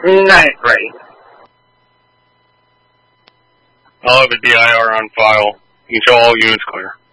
Not ready. I'll have a DIR on file. You can show all units clear.